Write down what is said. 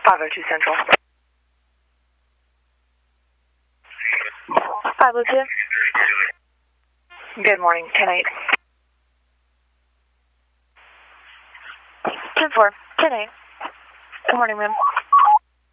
502 Central. 502. Good morning, 10-8. 10-4. 10-8. Good morning, ma'am.